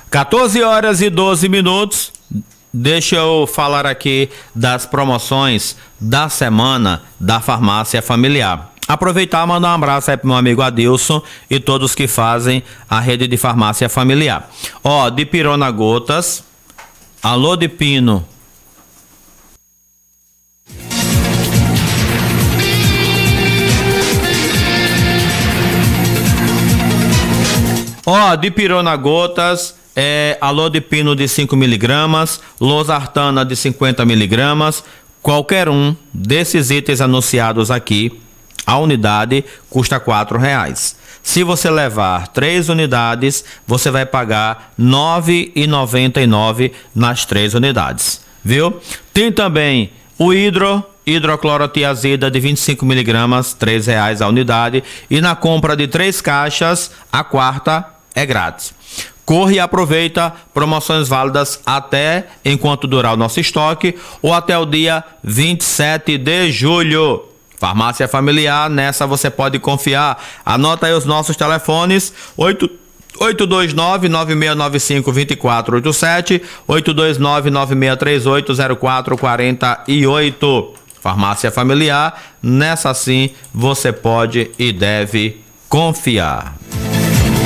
14 horas e 12 minutos. Deixa eu falar aqui das promoções da semana da Farmácia Familiar. Aproveitar e mandar um abraço aí pro meu amigo Adilson e todos que fazem a rede de farmácia familiar. Ó, Dipirona Gotas, Alô de Pino. Ó, Dipirona Gotas, Alô de Pino de 5mg, Losartana de 50mg, qualquer um desses itens anunciados aqui, a unidade custa R$4. Se você levar 3 unidades, você vai pagar R$ 9,99 nas 3 unidades, viu? Tem também o hidroclorotiazida de 25mg, R$3 a unidade, e na compra de 3 caixas, a quarta é grátis. Corre e aproveita, promoções válidas até enquanto durar o nosso estoque ou até o dia 27 de julho. Farmácia Familiar, nessa você pode confiar. Anota aí os nossos telefones: 829-9695-2487, 829-9638-0448. Farmácia Familiar, nessa sim você pode e deve confiar.